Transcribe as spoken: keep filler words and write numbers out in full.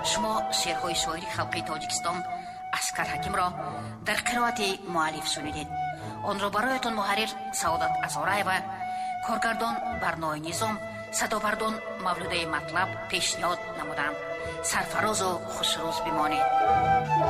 шумо шеърҳои шоири халқи тоҷикистон Аскар Ҳакимро дар қироати муаллиф шунидед. онро бароятон муҳаррир Саодат Азораева, коргардон Барнои Низом, садобардон Мавлудаи Матлаб пешниҳод намуданд. Сарфарозу хушрӯз бимонед.